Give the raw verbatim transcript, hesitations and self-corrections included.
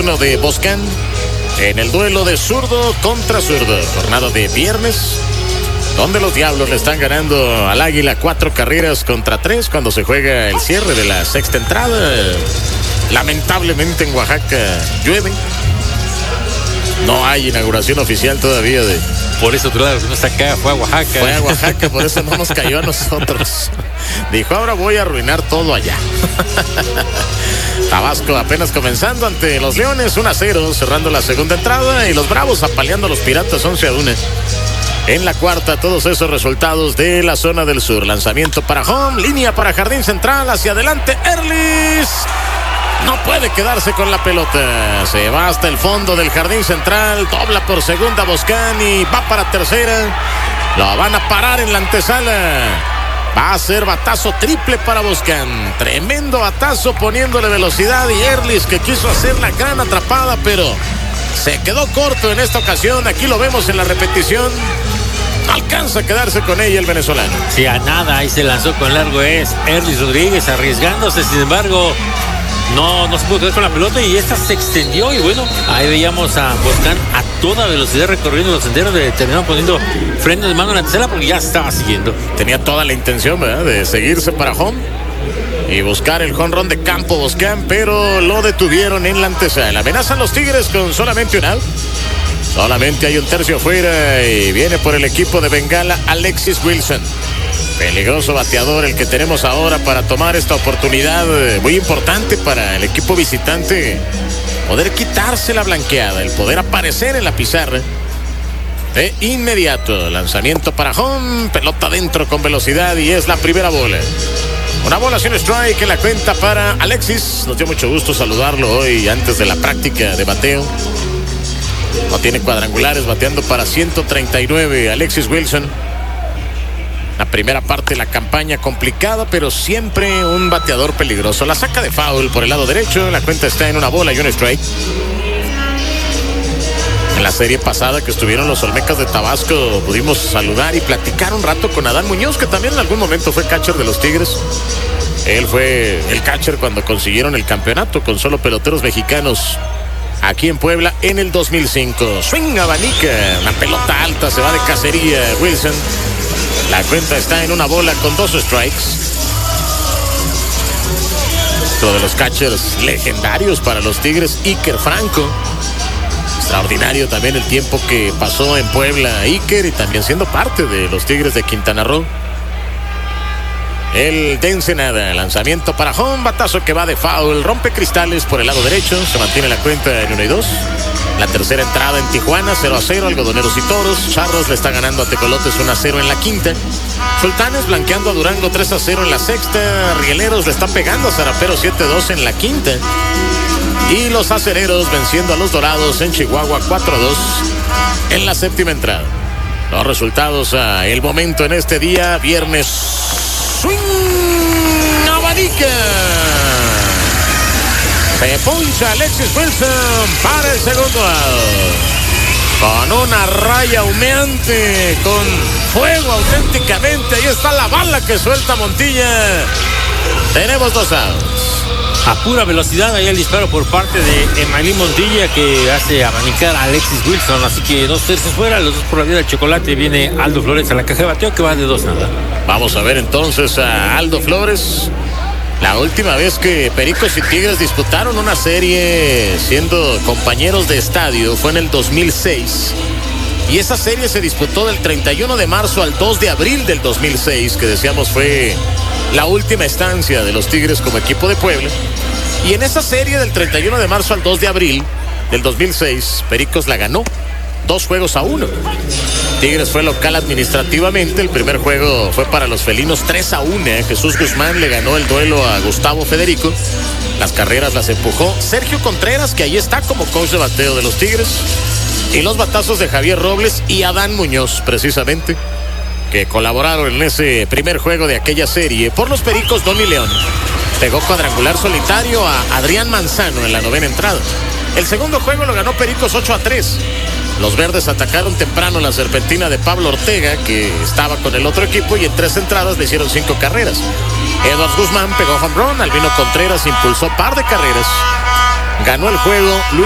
lo de Boscan en el duelo de zurdo contra zurdo. Jornada de viernes, donde los Diablos le están ganando al Águila cuatro carreras contra tres cuando se juega el cierre de la sexta entrada. Lamentablemente en Oaxaca llueve. No hay inauguración oficial todavía de... Por eso otro lado no está acá, fue a Oaxaca. Fue a Oaxaca, por eso no nos cayó a nosotros. Dijo, ahora voy a arruinar todo allá. Tabasco apenas comenzando ante los Leones, uno a cero, cerrando la segunda entrada, y los Bravos apaleando a los Piratas once a uno. En la cuarta, todos esos resultados de la zona del sur. Lanzamiento para home, línea para jardín central, hacia adelante, Erlis. No puede quedarse con la pelota. Se va hasta el fondo del jardín central. Dobla por segunda Boscan y va para tercera. Lo van a parar en la antesala. Va a ser batazo triple para Boscan. Tremendo batazo poniéndole velocidad. Y Erlis, que quiso hacer la gran atrapada, pero se quedó corto en esta ocasión. Aquí lo vemos en la repetición. No alcanza a quedarse con ella el venezolano. Sí, a nada. Ahí se lanzó con largo es Erlis Rodríguez, arriesgándose. Sin embargo, No, no se pudo quedar con la pelota y esta se extendió. Y bueno, ahí veíamos a Boscan a toda velocidad recorriendo los senderos. De, terminaron poniendo freno de mano en la tercera porque ya estaba siguiendo. Tenía toda la intención, ¿verdad?, de seguirse para home y buscar el jonrón de campo Boscan, pero lo detuvieron en la antesala. Amenazan los Tigres con solamente un out. Solamente hay un tercio fuera y viene por el equipo de Bengala Alexis Wilson. Peligroso bateador el que tenemos ahora para tomar esta oportunidad muy importante para el equipo visitante. Poder quitarse la blanqueada, el poder aparecer en la pizarra de inmediato. Lanzamiento para home, pelota adentro con velocidad y es la primera bola. Una bola sin strike en la cuenta para Alexis. Nos dio mucho gusto saludarlo hoy antes de la práctica de bateo. No tiene cuadrangulares, bateando para ciento treinta y nueve Alexis Wilson. La primera parte de la campaña complicada, pero siempre un bateador peligroso. La saca de foul por el lado derecho. La cuenta está en una bola y un strike. En la serie pasada que estuvieron los Olmecas de Tabasco, pudimos saludar y platicar un rato con Adán Muñoz, que también en algún momento fue catcher de los Tigres. Él fue el catcher cuando consiguieron el campeonato con solo peloteros mexicanos aquí en Puebla en el dos mil cinco. Swing abanica, una pelota alta, se va de cacería Wilson. La cuenta está en una bola con dos strikes. Otro de los catchers legendarios para los Tigres, Iker Franco. Extraordinario también el tiempo que pasó en Puebla Iker, y también siendo parte de los Tigres de Quintana Roo. El de Ensenada, lanzamiento para home, batazo que va de foul, rompe cristales por el lado derecho, se mantiene la cuenta en uno y dos. La tercera entrada en Tijuana, cero a cero, Algodoneros y Toros. Charros le está ganando a Tecolotes uno a cero en la quinta. Sultanes blanqueando a Durango tres a cero en la sexta. Rieleros le está pegando a Zaraperos siete a dos en la quinta. Y los Acereros venciendo a los Dorados en Chihuahua cuatro a dos en la séptima entrada. Los resultados a el momento en este día, viernes. Swing abanica. Se puncha Alexis Wilson para el segundo out. Con una raya humeante, con fuego auténticamente. Ahí está la bala que suelta Montilla. Tenemos dos outs. A pura velocidad, ahí el disparo por parte de Emailín Montilla, que hace abanicar a Alexis Wilson. Así que dos tercios fuera, los dos por la vía del chocolate. Viene Aldo Flores a la caja de bateo, que va de dos nada. Vamos a ver entonces a Aldo Flores. La última vez que Pericos y Tigres disputaron una serie siendo compañeros de estadio fue en el dos mil seis. Y esa serie se disputó del treinta y uno de marzo al dos de abril del dos mil seis, que decíamos fue la última estancia de los Tigres como equipo de Puebla. Y en esa serie del treinta y uno de marzo al dos de abril del dos mil seis, Pericos la ganó dos juegos a uno. Tigres fue local administrativamente. El primer juego fue para los felinos tres a uno. Jesús Guzmán le ganó el duelo a Gustavo Federico. Las carreras las empujó Sergio Contreras, que ahí está como coach de bateo de los Tigres. Y los batazos de Javier Robles y Adán Muñoz, precisamente, que colaboraron en ese primer juego de aquella serie. Por los Pericos, Donny León pegó cuadrangular solitario a Adrián Manzano en la novena entrada. El segundo juego lo ganó Pericos ocho a tres. Los verdes atacaron temprano la serpentina de Pablo Ortega, que estaba con el otro equipo, y en tres entradas le hicieron cinco carreras. Edwards Guzmán pegó home run, Albino Contreras impulsó par de carreras. Ganó el juego Luis